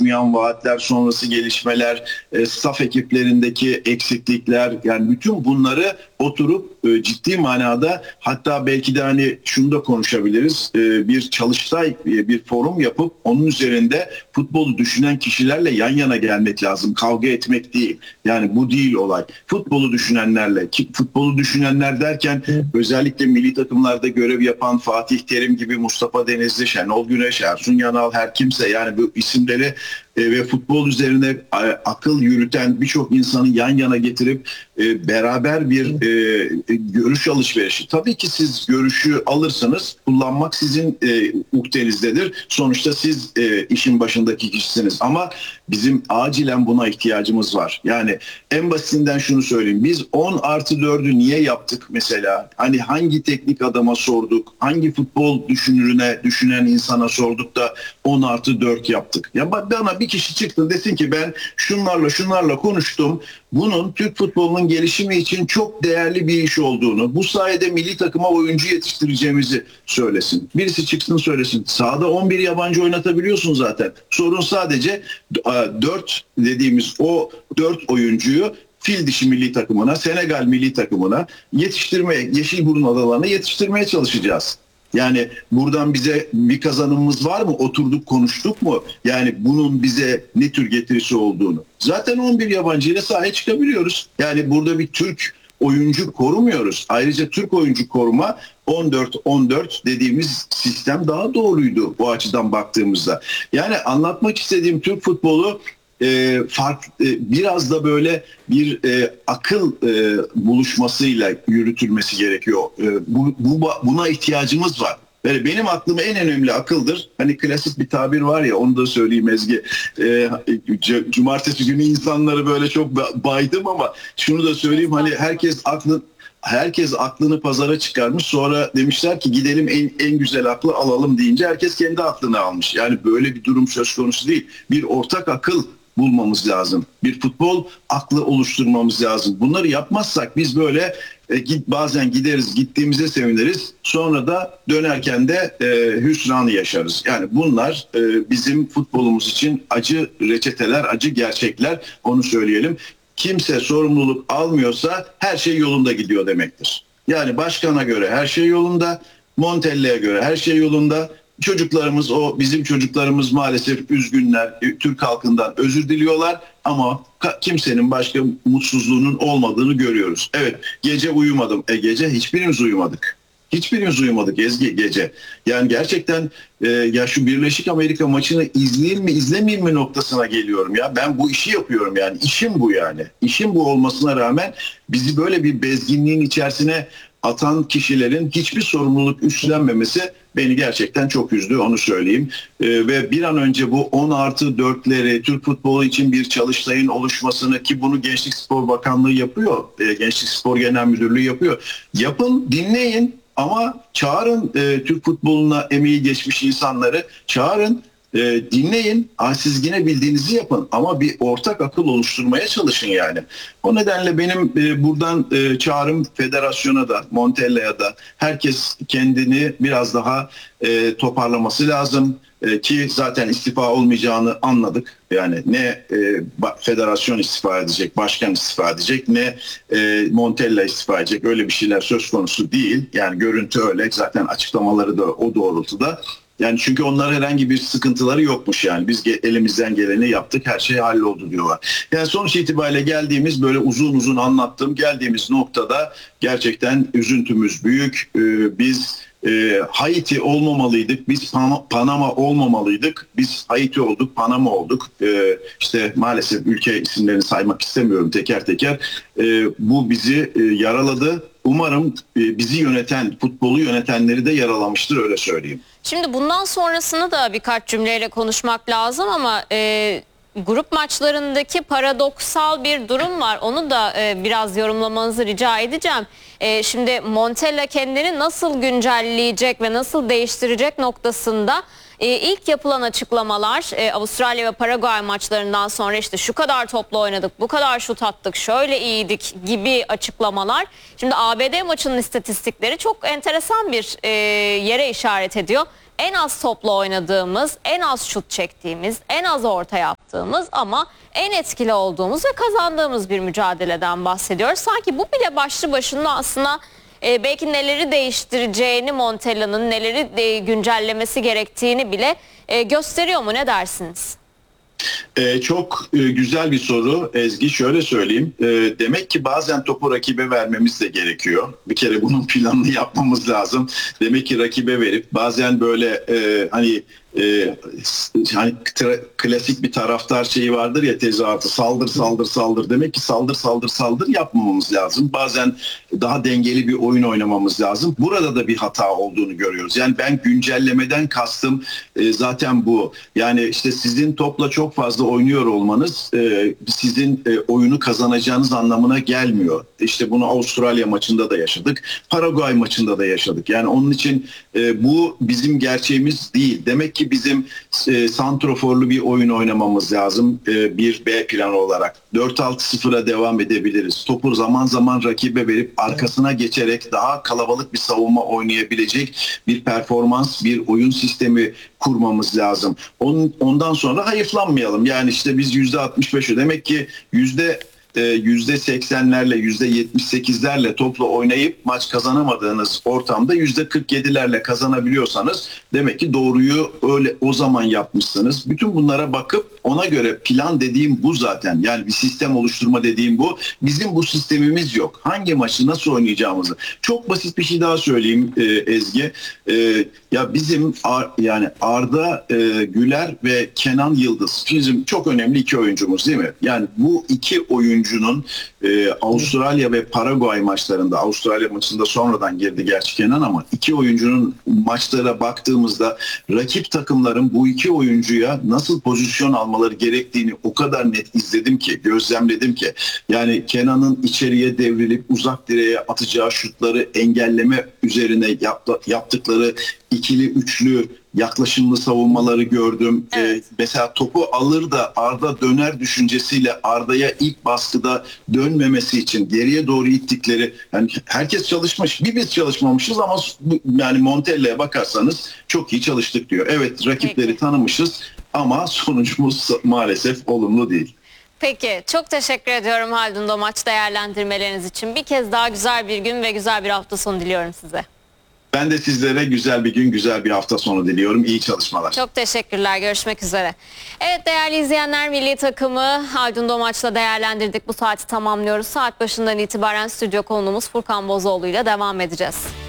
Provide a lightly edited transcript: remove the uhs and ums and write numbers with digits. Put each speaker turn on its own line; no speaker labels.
ulaşmayan vaatler sonrası gelişmeler, staff ekiplerindeki eksiklikler, yani bütün bunları oturup ciddi manada, hatta belki de hani şunu da konuşabiliriz, bir çalıştay, bir forum yapıp onun üzerinde futbolu düşünen kişilerle yan yana gelmek lazım. Kavga etmek değil. Yani bu değil olay. Futbolu düşünenlerle, ki futbolu düşünenler derken özellikle milli takımlarda görev yapan Fatih Terim gibi, Mustafa Denizli, Şenol Güneş, Ersun Yanal, her kimse, yani bu isimleri ve futbol üzerine akıl yürüten birçok insanı yan yana getirip beraber bir görüş alışverişi. Tabii ki siz görüşü alırsanız kullanmak sizin ukdenizdedir. Sonuçta siz işin başındaki kişisiniz. Ama bizim acilen buna ihtiyacımız var. Yani en basitinden şunu söyleyeyim. Biz 10+4'ü niye yaptık mesela? Hani hangi teknik adama sorduk? Hangi futbol düşünen insana sorduk da 10+4 yaptık? Ya bana bir kişi çıktı desin ki ben şunlarla konuştum. Bunun Türk futbolunun gelişimi için çok değerli bir iş olduğunu, bu sayede milli takıma oyuncu yetiştireceğimizi söylesin. Birisi çıksın söylesin. Sahada 11 yabancı oynatabiliyorsun zaten. Sorun sadece 4 dediğimiz o 4 oyuncuyu fil dişi milli takımına, Senegal milli takımına yetiştirmeye, Yeşilburun adalarına yetiştirmeye çalışacağız. Yani buradan bize bir kazanımımız var mı? Oturduk konuştuk mu? Yani bunun bize ne tür getirisi olduğunu. Zaten 11 yabancı ile sahaya çıkabiliyoruz. Yani burada bir Türk oyuncu korumuyoruz. Ayrıca Türk oyuncu koruma 14-14 dediğimiz sistem daha doğruydu bu açıdan baktığımızda. Yani anlatmak istediğim Türk futbolu biraz da böyle bir akıl buluşmasıyla yürütülmesi gerekiyor. Buna ihtiyacımız var. Böyle benim aklım en önemli akıldır. Hani klasik bir tabir var ya, onu da söyleyeyim Ezgi. Cumartesi günü insanları böyle çok baydım ama şunu da söyleyeyim, hani herkes aklını pazara çıkarmış, sonra demişler ki gidelim en güzel aklı alalım deyince herkes kendi aklını almış. Yani böyle bir durum söz konusu değil. Bir ortak akıl bulmamız lazım. Bir futbol aklı oluşturmamız lazım. Bunları yapmazsak biz böyle bazen gideriz, gittiğimize seviniriz. Sonra da dönerken de hüsranı yaşarız. Yani bunlar bizim futbolumuz için acı reçeteler, acı gerçekler, onu söyleyelim. Kimse sorumluluk almıyorsa her şey yolunda gidiyor demektir. Yani başkana göre her şey yolunda, Montella'ya göre her şey yolunda. Çocuklarımız, o bizim çocuklarımız maalesef üzgünler, Türk halkından özür diliyorlar ama kimsenin başka mutsuzluğunun olmadığını görüyoruz. Evet, gece uyumadım. Gece hiçbirimiz uyumadık. Hiçbirimiz uyumadık Ezgi, gece. Yani gerçekten ya şu Birleşik Amerika maçını izleyeyim mi izlemeyeyim mi noktasına geliyorum ya. Ben bu işi yapıyorum yani. İşim bu yani. İşim bu olmasına rağmen bizi böyle bir bezginliğin içerisine atan kişilerin hiçbir sorumluluk üstlenmemesi beni gerçekten çok üzdü, onu söyleyeyim. Ve bir an önce bu 10+4'leri Türk futbolu için bir çalıştayın oluşmasını, ki bunu Gençlik Spor Bakanlığı yapıyor, Gençlik Spor Genel Müdürlüğü yapıyor. Yapın, dinleyin ama çağırın Türk futboluna emeği geçmiş insanları, çağırın. Dinleyin, siz yine bildiğinizi yapın ama bir ortak akıl oluşturmaya çalışın yani. O nedenle benim buradan çağrım federasyona da, Montella'ya da, herkes kendini biraz daha toparlaması lazım. Ki zaten istifa olmayacağını anladık. Yani ne federasyon istifa edecek, başkan istifa edecek, ne Montella istifa edecek, öyle bir şeyler söz konusu değil. Yani görüntü öyle, zaten açıklamaları da o doğrultuda. Yani çünkü onlar herhangi bir sıkıntıları yokmuş yani. Biz elimizden geleni yaptık, her şey halloldu diyorlar. Yani sonuç itibariyle geldiğimiz, böyle uzun uzun anlattığım geldiğimiz noktada gerçekten üzüntümüz büyük. Biz Haiti olmamalıydık, biz Panama olmamalıydık, biz Haiti olduk, Panama olduk. İşte maalesef ülke isimlerini saymak istemiyorum teker teker. Bu bizi yaraladı. Umarım bizi yöneten, futbolu yönetenleri de yaralamıştır, öyle söyleyeyim.
Şimdi bundan sonrasını da birkaç cümleyle konuşmak lazım ama grup maçlarındaki paradoksal bir durum var. Onu da biraz yorumlamanızı rica edeceğim. Şimdi Montella kendini nasıl güncelleyecek ve nasıl değiştirecek noktasında ilk yapılan açıklamalar Avustralya ve Paraguay maçlarından sonra işte şu kadar toplu oynadık, bu kadar şut attık, şöyle iyiydik gibi açıklamalar. Şimdi ABD maçının istatistikleri çok enteresan bir yere işaret ediyor. En az toplu oynadığımız, en az şut çektiğimiz, en az orta yaptığımız yaptığımız ama en etkili olduğumuz ve kazandığımız bir mücadeleden bahsediyoruz. Sanki bu bile başlı başına aslında belki neleri değiştireceğini, Montella'nın neleri güncellemesi gerektiğini bile gösteriyor mu, ne dersiniz?
Çok güzel bir soru Ezgi. Şöyle söyleyeyim. Demek ki bazen topu rakibe vermemiz de gerekiyor. Bir kere bunun planını yapmamız lazım. Demek ki rakibe verip bazen böyle klasik bir taraftar şeyi vardır ya, tezahüratı, saldır saldır saldır. Demek ki saldır saldır saldır yapmamamız lazım. Bazen daha dengeli bir oyun oynamamız lazım. Burada da bir hata olduğunu görüyoruz. Yani ben güncellemeden kastım zaten bu. Yani işte sizin topla çok fazla oynuyor olmanız sizin oyunu kazanacağınız anlamına gelmiyor. İşte bunu Avustralya maçında da yaşadık. Paraguay maçında da yaşadık. Yani onun için bu bizim gerçeğimiz değil. Demek ki bizim santroforlu bir oyun oynamamız lazım bir B planı olarak. 4-6-0'a devam edebiliriz. Topu zaman zaman rakibe verip arkasına geçerek daha kalabalık bir savunma oynayabilecek bir performans, bir oyun sistemi kurmamız lazım. Ondan sonra hayıflanmayalım. Yani işte biz %65'i demek ki %80'lerle %78'lerle topla oynayıp maç kazanamadığınız ortamda %47'lerle kazanabiliyorsanız demek ki doğruyu öyle o zaman yapmışsınız. Bütün bunlara bakıp ona göre plan dediğim bu zaten. Yani bir sistem oluşturma dediğim bu. Bizim bu sistemimiz yok. Hangi maçı nasıl oynayacağımızı. Çok basit bir şey daha söyleyeyim Ezgi. Ya bizim yani Arda Güler ve Kenan Yıldız bizim çok önemli iki oyuncumuz değil mi? Yani bu iki oyuncunun Avustralya ve Paraguay maçlarında, Avustralya maçında sonradan girdi gerçi Kenan, ama iki oyuncunun maçlara baktığımızda rakip takımların bu iki oyuncuya nasıl pozisyon almaları gerektiğini o kadar net izledim ki, gözlemledim ki. Yani Kenan'ın içeriye devrilip uzak direğe atacağı şutları engelleme üzerine yaptıkları ikili üçlü yaklaşımlı savunmaları gördüm.
Evet.
Mesela topu alır da Arda döner düşüncesiyle Arda'ya ilk baskıda dönmemesi için geriye doğru ittikleri, yani herkes çalışmış, biz çalışmamışız ama yani Montella'ya bakarsanız çok iyi çalıştık diyor. Evet, rakipleri
Peki.
Tanımışız ama sonucumuz maalesef olumlu değil.
Peki, çok teşekkür ediyorum Haldun Domaç değerlendirmeleriniz için. Bir kez daha güzel bir gün ve güzel bir hafta sonu diliyorum size.
Ben de sizlere güzel bir gün, güzel bir hafta sonu diliyorum. İyi çalışmalar.
Çok teşekkürler. Görüşmek üzere. Evet değerli izleyenler, milli takımı Haldun Domaç'la değerlendirdik. Bu saati tamamlıyoruz. Saat başından itibaren stüdyo konuğumuz Furkan Bozoğlu ile devam edeceğiz.